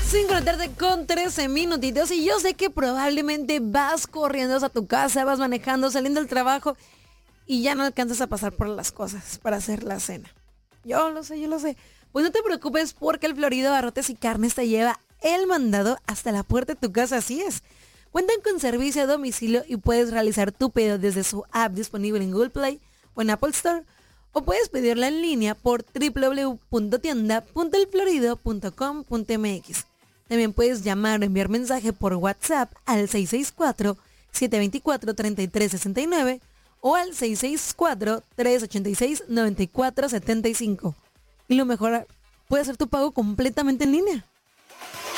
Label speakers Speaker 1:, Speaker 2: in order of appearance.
Speaker 1: 5 de la tarde con 13 minutitos y yo sé que probablemente vas corriendo a tu casa, vas manejando, saliendo del trabajo y ya no alcanzas a pasar por las cosas para hacer la cena. Yo lo sé. Pues no te preocupes porque el Florido Barrotes y Carnes te lleva el mandado hasta la puerta de tu casa, así es. Cuentan con servicio a domicilio y puedes realizar tu pedido desde su app disponible en Google Play o en Apple Store. O puedes pedirla en línea por www.tienda.elflorido.com.mx. También puedes llamar o enviar mensaje por WhatsApp al 664-724-3369 o al 664-386-9475. Y lo mejor, puedes hacer tu pago completamente en línea.